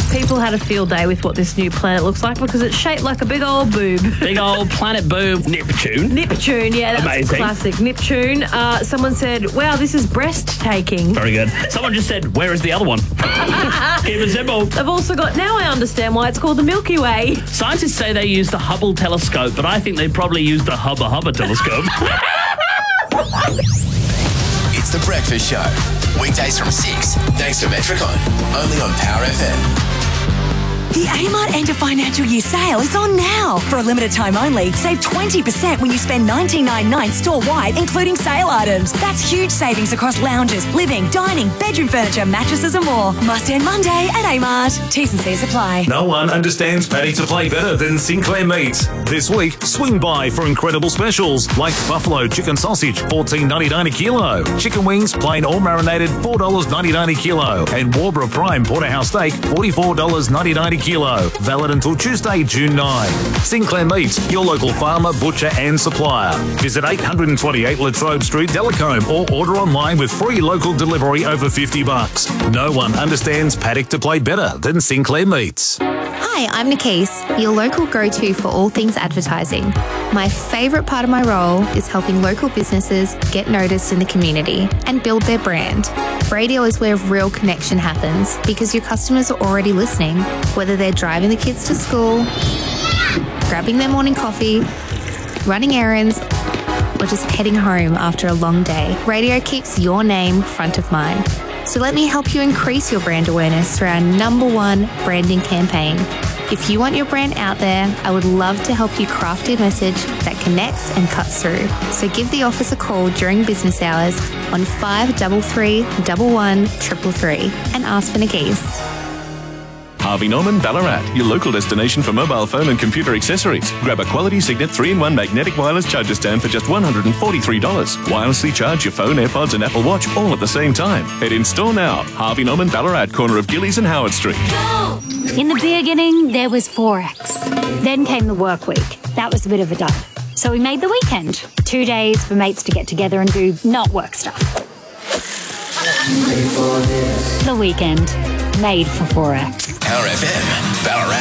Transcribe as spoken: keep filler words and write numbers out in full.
People had a field day with what this new planet looks like because it's shaped like a big old boob. Big old planet boob. Neptune. Neptune, yeah, that's Amazing. classic. Neptune. Uh, someone said, wow, this is breathtaking. Very good. Someone just said, where is the other one? Keep it simple. They've also got, now I understand why it's called the Milky Way. Scientists say they use the Hubble telescope, but I think they probably use the Hubba Hubba telescope. It's The Breakfast Show. Weekdays from six. Thanks to Metricon. Only on Power F M. The Amart End of Financial Year sale is on now. For a limited time only, save twenty percent when you spend nineteen ninety-nine store-wide, including sale items. That's huge savings across lounges, living, dining, bedroom furniture, mattresses and more. Must end Monday at Amart. T's and C's apply. No one understands paddock to play better than Sinclair Meats. This week, swing by for incredible specials like buffalo chicken sausage, fourteen ninety-nine a kilo. Chicken wings, plain or marinated, four dollars ninety-nine a kilo. And Warborough Prime Porterhouse Steak, forty-four dollars ninety-nine a kilo. Valid until Tuesday, June ninth. Sinclair Meats, your local farmer, butcher and supplier. Visit eight twenty-eight Latrobe Street, Delacombe, or order online with free local delivery over fifty bucks. No one understands paddock to play better than Sinclair Meats. Hi, I'm Nikise, your local go-to for all things advertising. My favourite part of my role is helping local businesses get noticed in the community and build their brand. Radio is where real connection happens because your customers are already listening, whether they're driving the kids to school, grabbing their morning coffee, running errands, or just heading home after a long day. Radio keeps your name front of mind. So let me help you increase your brand awareness through our number one branding campaign. If you want your brand out there, I would love to help you craft a message that connects and cuts through. So give the office a call during business hours on five three three, one one three three three and ask for Nikise. Harvey Norman Ballarat, your local destination for mobile phone and computer accessories. Grab a quality Signet three in one magnetic wireless charger stand for just one hundred forty-three dollars. Wirelessly charge your phone, AirPods and Apple Watch all at the same time. Head in store now. Harvey Norman Ballarat, corner of Gillies and Howard Street. In the beginning, there was Forex. Then came the work week. That was a bit of a dud. So we made the weekend. Two days for mates to get together and do not work stuff. The weekend. Made for Forex. Power F M. Ballarat.